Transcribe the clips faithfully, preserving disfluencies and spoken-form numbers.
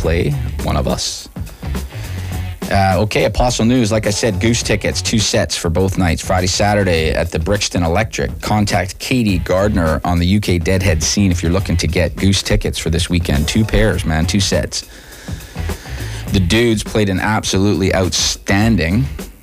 play one of us. Uh, okay, Apostle News. Like I said, Goose tickets, two sets for both nights, Friday, Saturday at the Brixton Electric. Contact Katie Gardner on the U K Deadhead scene if you're looking to get Goose tickets for this weekend. Two pairs, man, two sets. The Dudes played an absolutely outstanding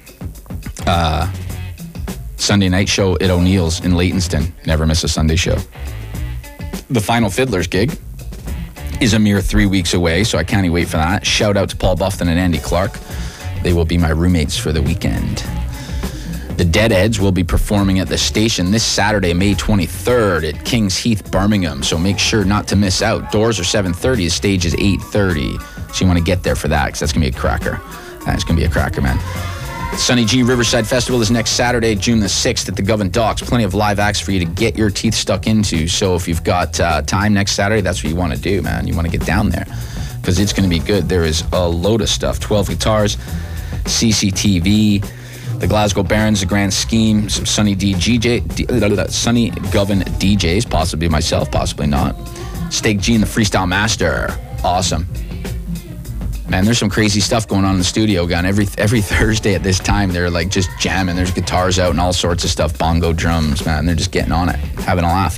uh, Sunday night show at O'Neill's in Leytonstone. Never miss a Sunday show. The Final Fiddlers gig is a mere three weeks away, so I can't wait for that. Shout out to Paul Buffton and Andy Clark. They will be my roommates for the weekend. The Deadheads will be performing at the station this Saturday, May twenty-third at Kings Heath, Birmingham, so make sure not to miss out. Doors are seven thirty, the stage is eight thirty, so you want to get there for that, because that's going to be a cracker. That's going to be a cracker, man. Sunny G Riverside Festival is next Saturday, June the sixth at the Govan Docks. Plenty of live acts for you to get your teeth stuck into. So if you've got uh, time next Saturday, that's what you want to do, man. You want to get down there because it's going to be good. There is a load of stuff. twelve guitars, C C T V, the Glasgow Barons, the Grand Scheme, some Sunny D G J, D, Sunny Govan D Js, possibly myself, possibly not. Steak G and the Freestyle Master. Awesome. Man, there's some crazy stuff going on in the studio, gun. Every every Thursday at this time, they're like just jamming. There's guitars out and all sorts of stuff. Bongo drums, man. They're just getting on it, having a laugh.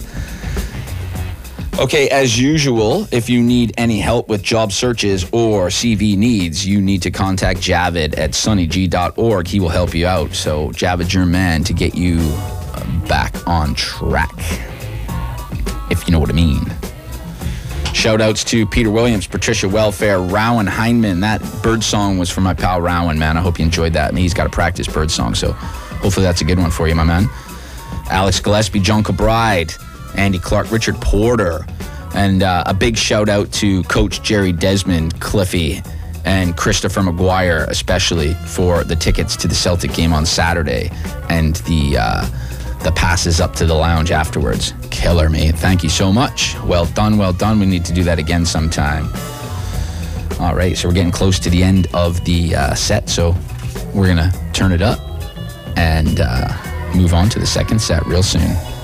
Okay, as usual, if you need any help with job searches or C V needs, you need to contact Javid at sunny g dot org. He will help you out. So Javid's your man to get you back on track, if you know what I mean. Shout-outs to Peter Williams, Patricia Welfare, Rowan Heinman. That bird song was from my pal Rowan, man. I hope you enjoyed that. And he's got a practice bird song, so hopefully that's a good one for you, my man. Alex Gillespie, John Cabride, Andy Clark, Richard Porter. And uh, a big shout-out to Coach Jerry Desmond, Cliffy, and Christopher McGuire, especially for the tickets to the Celtic game on Saturday and the... Uh, the passes up to the lounge afterwards. Killer, mate. Thank you so much. Well done, well done. We need to do that again sometime. All right, so we're getting close to the end of the uh, set, so we're going to turn it up and uh, move on to the second set real soon.